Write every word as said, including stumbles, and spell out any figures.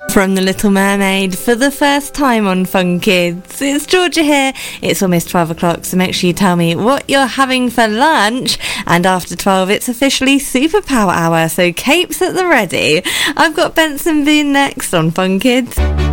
From The Little Mermaid for the first time on Fun Kids. It's Georgia here. It's almost twelve o'clock, so make sure you tell me what you're having for lunch. And after twelve, it's officially Superpower Hour, so capes at the ready. I've got Benson Boone next on Fun Kids.